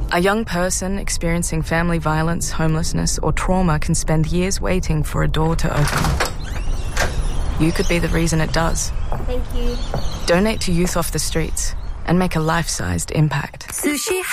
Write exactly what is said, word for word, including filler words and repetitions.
A young person experiencing family violence, homelessness, or trauma can spend years waiting for a door to open. You could be the reason it does. Thank you. Donate to Youth Off the Streets and make a life-sized impact. Sushi